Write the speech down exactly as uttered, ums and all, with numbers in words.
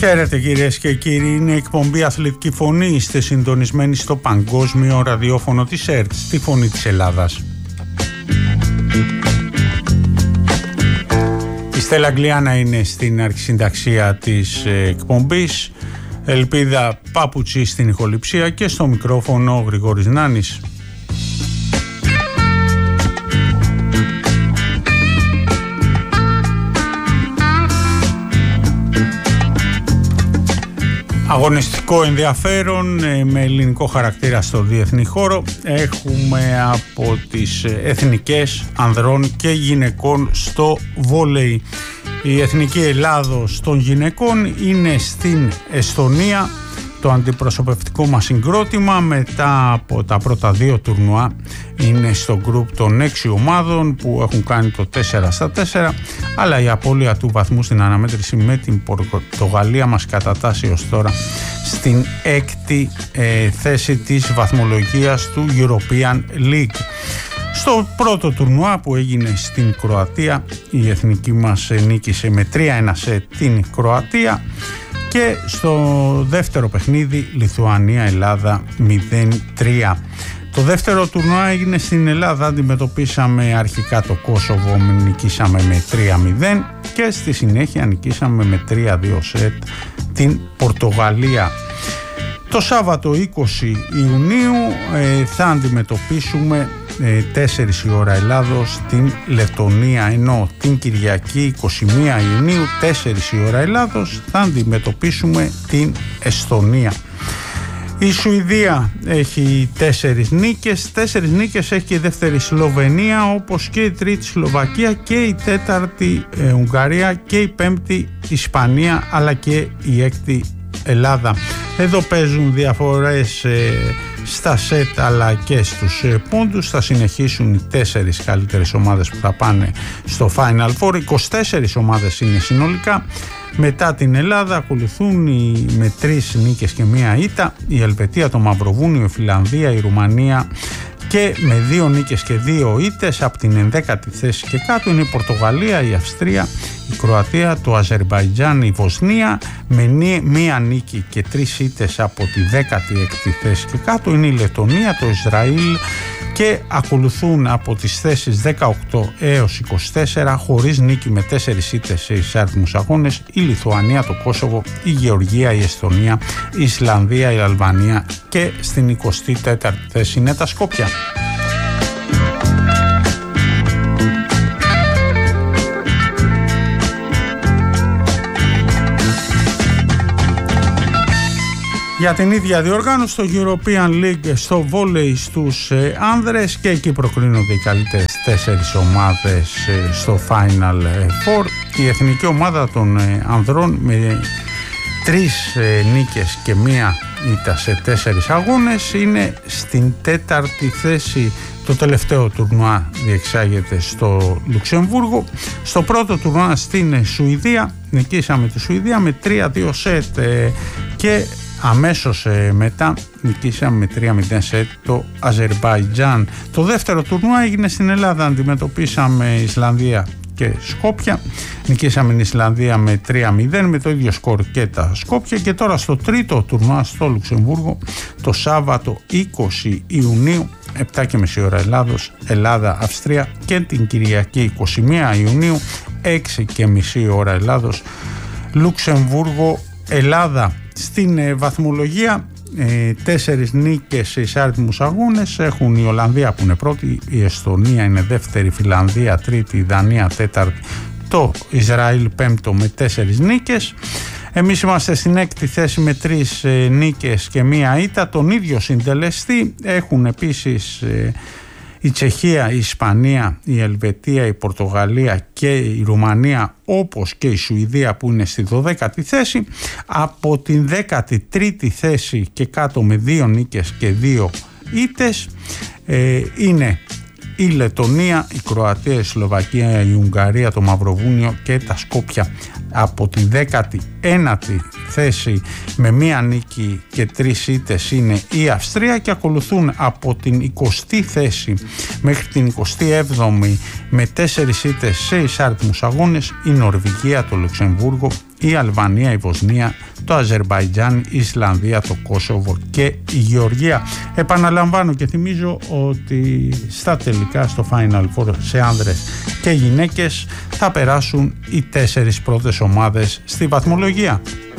Χαίρετε κυρίες και κύριοι, είναι η εκπομπή Αθλητική Φωνή. Είστε συντονισμένοι στο παγκόσμιο ραδιόφωνο της ΕΡΤ, τη Φωνή της Ελλάδας. Η Στέλλα Αγγλιάνα είναι στην αρχισυνταξία της εκπομπής, Ελπίδα Πάπουτσι στην ηχοληψία και στο μικρόφωνο ο Γρηγόρης Νάνης. Αγωνιστικό ενδιαφέρον με ελληνικό χαρακτήρα στο διεθνή χώρο έχουμε από τις εθνικές ανδρών και γυναικών στο βόλεϊ. Η Εθνική Ελλάδος των γυναικών είναι στην Εστονία, το αντιπροσωπευτικό μας συγκρότημα μετά από τα πρώτα δύο τουρνουά είναι στο γκρουπ των έξι ομάδων που έχουν κάνει το τέσσερα στα τέσσερα, αλλά η απώλεια του βαθμού στην αναμέτρηση με την Πορτογαλία μας κατατάσσει ως τώρα στην έκτη ε, θέση της βαθμολογίας του European League. Στο πρώτο τουρνουά που έγινε στην Κροατία η εθνική μας νίκησε με τρία ένα σε την Κροατία και στο δεύτερο παιχνίδι Λιθουανία-Ελλάδα μηδέν τρία. Το δεύτερο τουρνουά έγινε στην Ελλάδα, αντιμετωπίσαμε αρχικά το Κόσοβο, νικήσαμε με τρία μηδέν και στη συνέχεια νικήσαμε με τρία δύο σετ την Πορτογαλία. Το Σάββατο είκοσι Ιουνίου ε, θα αντιμετωπίσουμε ε, τέσσερις η ώρα Ελλάδος την Λετονία, ενώ την Κυριακή είκοσι μία Ιουνίου τέσσερις η ώρα Ελλάδος θα αντιμετωπίσουμε την Εστονία. Η Σουηδία έχει τέσσερις νίκες, τέσσερις νίκες έχει και η δεύτερη Σλοβενία, όπως και η τρίτη Σλοβακία και η τέταρτη ε, Ουγγαρία και η πέμπτη Ισπανία, αλλά και η έκτη Ελλάδα. Εδώ παίζουν διαφορές ε, στα σετ αλλά και στους ε, πόντους. Θα συνεχίσουν οι τέσσερις καλύτερες ομάδες που θα πάνε στο Final Four. είκοσι τέσσερις ομάδες είναι συνολικά. Μετά την Ελλάδα ακολουθούν οι, με τρεις νίκες και μία ήττα η Ελβετία, το Μαυροβούνιο, η Φιλανδία, η Ρουμανία και με δύο νίκες και δύο ήττες από την ενδέκατη θέση και κάτω είναι η Πορτογαλία, η Αυστρία, η Κροατία, το Αζερμπαϊτζάν, η Βοσνία με μία νίκη και τρεις ήττες από τη δέκατη έκτη θέση και κάτω είναι η Λετονία, το Ισραήλ και ακολουθούν από τις θέσεις δεκαοκτώ έως είκοσι τέσσερα χωρίς νίκη με τέσσερις ήττες σε εισάρτημους αγώνες η Λιθουανία, το Κόσοβο, η Γεωργία, η Εσθονία, η Ισλανδία, η Αλβανία και στην εικοστή τέταρτη θέση είναι τα Σκόπια. Για την ίδια διοργάνωση στο European League στο βόλεϊ στους ε, άνδρες και εκεί προκρίνονται οι καλύτερες τέσσερις ομάδες ε, στο Final Four. Η εθνική ομάδα των ε, ανδρών με τρεις ε, νίκες και μία ήττα σε τέσσερις αγώνες είναι στην τέταρτη θέση. Το τελευταίο τουρνουά διεξάγεται στο Λουξεμβούργο. Στο πρώτο τουρνουά στην Σουηδία νικήσαμε τη Σουηδία με τρία δύο σετ ε, και αμέσως ε, μετά νικήσαμε με τρία μηδέν σε το Αζερμπαϊτζάν. Το δεύτερο τουρνουά έγινε στην Ελλάδα, αντιμετωπίσαμε Ισλανδία και Σκόπια, νικήσαμε την Ισλανδία με τρία μηδέν με το ίδιο σκορ και τα Σκόπια και τώρα στο τρίτο τουρνουά στο Λουξεμβούργο το Σάββατο είκοσι Ιουνίου επτά και μισή ώρα Ελλάδος, Ελλάδα, Αυστρία και την Κυριακή είκοσι μία Ιουνίου έξι και μισή ώρα Ελλάδος, Λουξεμβούργο, Ελλάδα. Στην ε, βαθμολογία ε, τέσσερις νίκες σε εισάρτημους αγώνες έχουν η Ολλανδία που είναι πρώτη, η Εστονία είναι δεύτερη, η Φιλανδία τρίτη, η Δανία τέταρτη, το Ισραήλ πέμπτο με τέσσερις νίκες. Εμείς είμαστε στην έκτη θέση με τρεις ε, νίκες και μία ήττα. Τον ίδιο συντελεστή έχουν επίσης ε, η Τσεχία, η Ισπανία, η Ελβετία, η Πορτογαλία και η Ρουμανία, όπως και η Σουηδία που είναι στη δωδέκατη θέση. Από την δέκατη τρίτη θέση και κάτω με δύο νίκες και δύο ήττες ε, είναι η Λετονία, η Κροατία, η Σλοβακία, η Ουγγαρία, το Μαυροβούνιο και τα Σκόπια. Από τη δέκατη ένατη θέση με μία νίκη και τρεις ήττες είναι η Αυστρία και ακολουθούν από την εικοστή θέση μέχρι την εικοστή έβδομη με τέσσερις ήττες σε εισάρτημους αγώνες η Νορβηγία, το Λουξεμβούργο, η Αλβανία, η Βοσνία, το Αζερμπαϊτζάν, η Ισλανδία, το Κόσοβο και η Γεωργία. Επαναλαμβάνω και θυμίζω ότι στα τελικά στο Final Four σε άνδρες και γυναίκες θα περάσουν οι τέσσερις πρώτες ομάδες στη βαθμολογία.